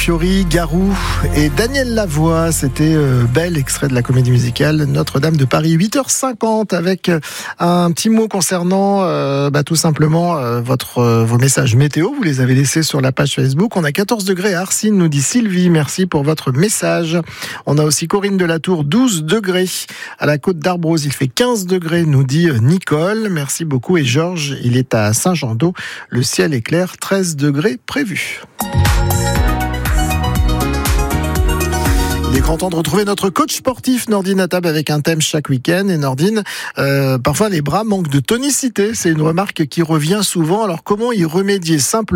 Fiori, Garou et Daniel Lavoie, c'était bel extrait de la comédie musicale Notre-Dame de Paris, 8h50 avec un petit mot concernant tout simplement vos messages météo, vous les avez laissés sur la page Facebook. On a 14 degrés à Arcine, nous dit Sylvie, merci pour votre message. On a aussi Corinne de la Tour, 12 degrés à la côte d'Arbrose, il fait 15 degrés, nous dit Nicole, merci beaucoup. Et Georges, il est à Saint-Jean-d'Eau, le ciel est clair, 13 degrés prévus. Il est grand temps de retrouver notre coach sportif Nordine Attab avec un thème chaque week-end. Et Nordine, parfois les bras manquent de tonicité. C'est une remarque qui revient souvent. Alors comment y remédier simplement ?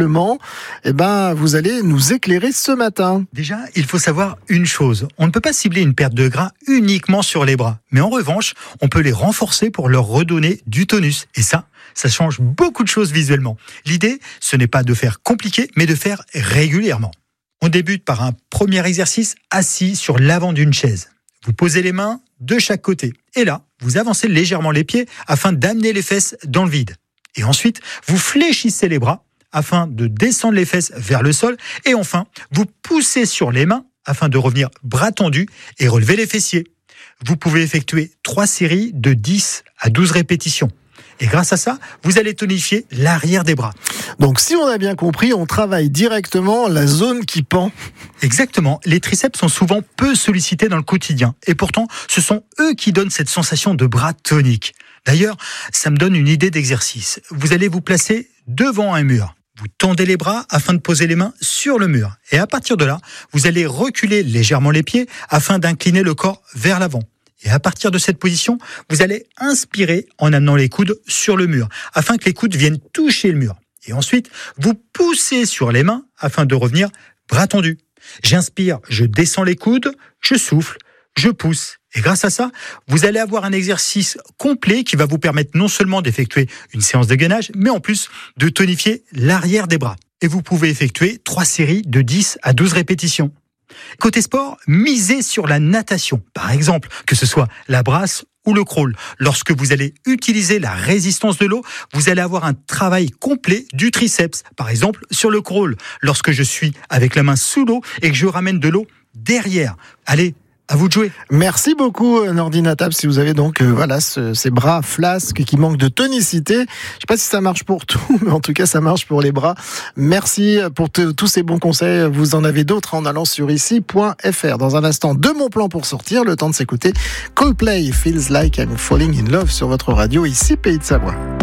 Vous allez nous éclairer ce matin. Déjà, il faut savoir une chose. On ne peut pas cibler une perte de gras uniquement sur les bras. Mais en revanche, on peut les renforcer pour leur redonner du tonus. Et ça change beaucoup de choses visuellement. L'idée, ce n'est pas de faire compliqué, mais de faire régulièrement. On débute par un premier exercice assis sur l'avant d'une chaise. Vous posez les mains de chaque côté. Et là, vous avancez légèrement les pieds afin d'amener les fesses dans le vide. Et ensuite, vous fléchissez les bras afin de descendre les fesses vers le sol. Et enfin, vous poussez sur les mains afin de revenir bras tendus et relever les fessiers. Vous pouvez effectuer 3 séries de 10 à 12 répétitions. Et grâce à ça, vous allez tonifier l'arrière des bras. Donc si on a bien compris, on travaille directement la zone qui pend. Exactement. Les triceps sont souvent peu sollicités dans le quotidien. Et pourtant, ce sont eux qui donnent cette sensation de bras tonique. D'ailleurs, ça me donne une idée d'exercice. Vous allez vous placer devant un mur. Vous tendez les bras afin de poser les mains sur le mur. Et à partir de là, vous allez reculer légèrement les pieds afin d'incliner le corps vers l'avant. Et à partir de cette position, vous allez inspirer en amenant les coudes sur le mur, afin que les coudes viennent toucher le mur. Et ensuite, vous poussez sur les mains afin de revenir bras tendus. J'inspire, je descends les coudes, je souffle, je pousse. Et grâce à ça, vous allez avoir un exercice complet qui va vous permettre non seulement d'effectuer une séance de gainage, mais en plus de tonifier l'arrière des bras. Et vous pouvez effectuer 3 séries de 10 à 12 répétitions. Côté sport, misez sur la natation. Par exemple, que ce soit la brasse ou le crawl. Lorsque vous allez utiliser la résistance de l'eau, vous allez avoir un travail complet du triceps. Par exemple, sur le crawl, lorsque je suis avec la main sous l'eau et que je ramène de l'eau derrière. Allez, à vous de jouer. Merci beaucoup Nordine Attab. Si vous avez donc ces bras flasques qui manquent de tonicité, je ne sais pas si ça marche pour tout, mais en tout cas ça marche pour les bras. Merci pour tous ces bons conseils. Vous en avez d'autres en allant sur ici.fr. Dans un instant, de mon plan pour sortir, le temps de s'écouter Coldplay, Feels Like I'm Falling in Love sur votre radio ici Pays de Savoie.